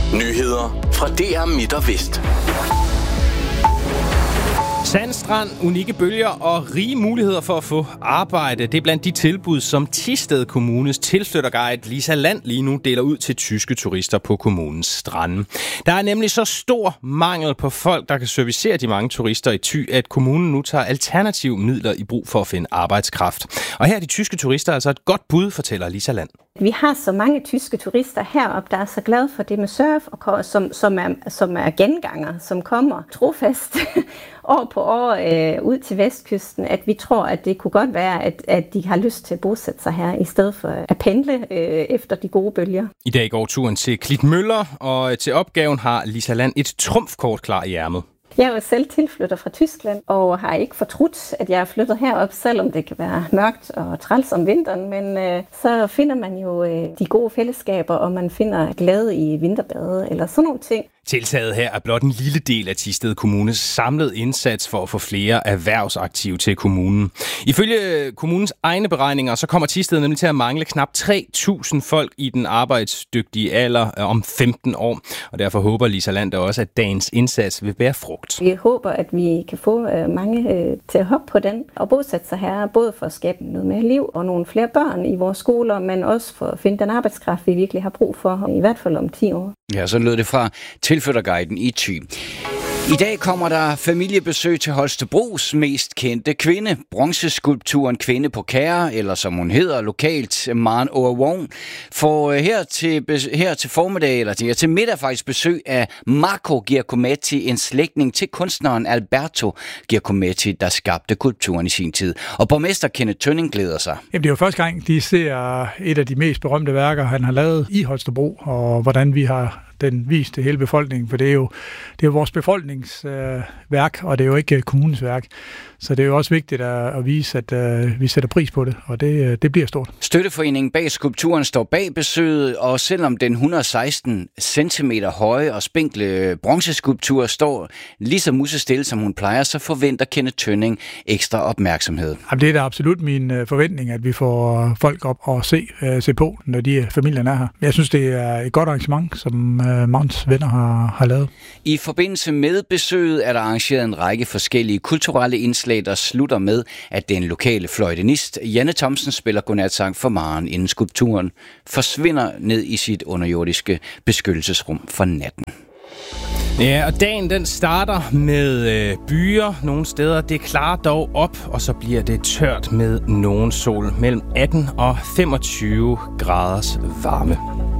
Nyheder fra DR Midt og Vest. Sandstrand, unikke bølger og rige muligheder for at få arbejde. Det er blandt de tilbud, som Thisted Kommunes tilflytterguide Lisa Land lige nu deler ud til tyske turister på kommunens strande. Der er nemlig så stor mangel på folk, der kan servicere de mange turister i Thy, at kommunen nu tager alternative midler i brug for at finde arbejdskraft. Og her er de tyske turister altså et godt bud, fortæller Lisa Land. Vi har så mange tyske turister heroppe, der er så glade for det med surf, og som er genganger, som kommer trofast år på år ud til vestkysten, at vi tror, at det kunne godt være, at de har lyst til at bosætte sig her, i stedet for at pendle efter de gode bølger. I dag går turen til Klitmøller, og til opgaven har Lisa Land et trumfkort klar i ærmet. Jeg er jo selv tilflytter fra Tyskland, og har ikke fortrudt, at jeg er flyttet herop, selvom det kan være mørkt og træls om vinteren. Men så finder man jo de gode fællesskaber, og man finder glæde i vinterbade eller sådan nogle ting. Tiltaget her er blot en lille del af Thisted Kommunes samlede indsats for at få flere erhvervsaktive til kommunen. Ifølge kommunens egne beregninger, så kommer Thisted nemlig til at mangle knap 3.000 folk i den arbejdsdygtige alder om 15 år. Og derfor håber Lisa Land også, at dagens indsats vil bære frugt. Vi håber, at vi kan få mange til at hoppe på den og bosætte sig her, både for at skabe noget mere liv og nogle flere børn i vores skoler, men også for at finde den arbejdskraft, vi virkelig har brug for, i hvert fald om 10 år. Ja, så lød det fra tilflytterguiden i Thy. I dag kommer der familiebesøg til Holstebros mest kendte kvinde, bronzeskulpturen Kvinde på Kære, eller som hun hedder lokalt, Maren Overvågn, får her til formiddag, eller til middag faktisk besøg af Marco Giacometti, en slægtning til kunstneren Alberto Giacometti, der skabte kulturen i sin tid. Og borgmester Kenneth Tønning glæder sig. Jamen, det er jo første gang, de ser et af de mest berømte værker, han har lavet i Holstebro, og hvordan vi har den vist til hele befolkningen, for det er jo vores befolkningsværk, og det er jo ikke kommunens værk. Så det er jo også vigtigt at vise, at vi sætter pris på det, og det bliver stort. Støtteforeningen bag skulpturen står bag besøget, og selvom den 116 cm høje og spinkle bronzeskulptur står lige så musestille, som hun plejer, så forventer Kenneth Tønning ekstra opmærksomhed. Jamen, det er da absolut min forventning, at vi får folk op og se på, når familien er her. Jeg synes, det er et godt arrangement, som Mouns venner har lavet. I forbindelse med besøget er der arrangeret en række forskellige kulturelle indslag, der slutter med, at den lokale fløjtenist Janne Thomsen spiller godnatsang for Maren, inden skulpturen forsvinder ned i sit underjordiske beskyttelsesrum for natten. Ja, og dagen den starter med byer nogle steder. Det klarer dog op, og så bliver det tørt med nogen sol mellem 18 og 25 graders varme.